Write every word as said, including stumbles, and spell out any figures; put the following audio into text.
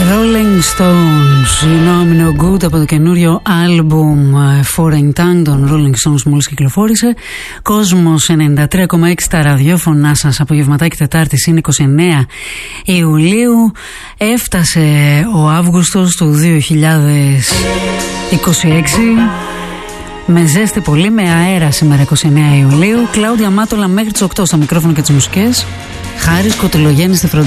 Rolling Stones, You Know I'm No Good, από το καινούριο άλμπουμ Foreign Tongue των Rolling Stones, μόλις κυκλοφόρησε. Κόσμος ενενήντα τρία κόμμα έξι τα ραδιόφωνά σας, απογευματάκι Τετάρτης, είναι είκοσι εννέα Ιουλίου. Έφτασε ο Αύγουστος του δύο χιλιάδες είκοσι έξι. Με ζέστη πολύ, με αέρα σήμερα είκοσι εννέα Ιουλίου. Κλάουδια Μάτολα μέχρι τις οκτώ στα μικρόφωνα και τις μουσικές. Χάρης Κωτυλογέννης στη φροντίδα.